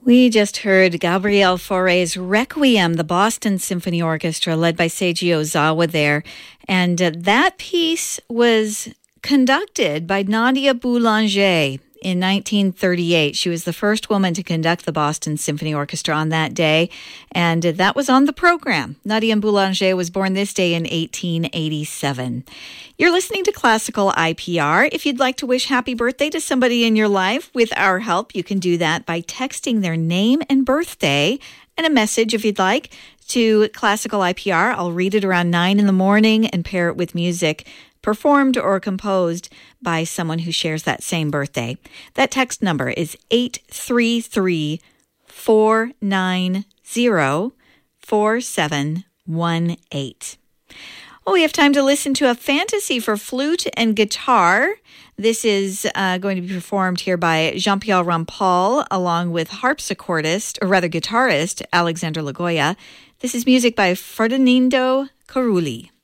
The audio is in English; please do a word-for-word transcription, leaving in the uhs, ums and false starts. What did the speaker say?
We just heard Gabriel Fauré's Requiem, the Boston Symphony Orchestra, led by Seiji Ozawa there. And uh, that piece was conducted by Nadia Boulanger in nineteen thirty-eight. She was the first woman to conduct the Boston Symphony Orchestra on that day, and uh, that was on the program. Nadia Boulanger was born this day in eighteen eighty-seven. You're listening to Classical I P R. If you'd like to wish happy birthday to somebody in your life with our help, you can do that by texting their name and birthday and a message, if you'd like, to Classical I P R. I'll read it around nine in the morning and pair it with music performed or composed by someone who shares that same birthday. That text number is eight three three, four nine zero, four seven one eight. Well, we have time to listen to a fantasy for flute and guitar. This is uh, going to be performed here by Jean-Pierre Rampal along with harpsichordist, or rather guitarist, Alexander Lagoya. This is music by Ferdinando Carulli.